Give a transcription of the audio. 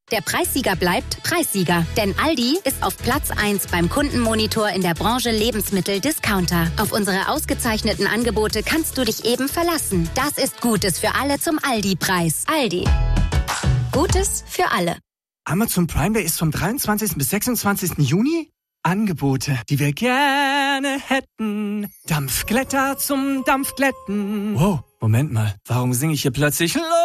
Der Preissieger bleibt Preissieger. Denn Aldi ist auf Platz 1 beim Kundenmonitor in der Branche Lebensmittel-Discounter. Auf unsere ausgezeichneten Angebote kannst du dich eben verlassen. Das ist Gutes für alle zum Aldi-Preis. Aldi. Gutes für alle. Amazon Prime Day ist vom 23. bis 26. Juni? Angebote, die wir gerne hätten. Dampfglätter zum Dampfglätten. Wow, Moment mal. Warum singe ich hier plötzlich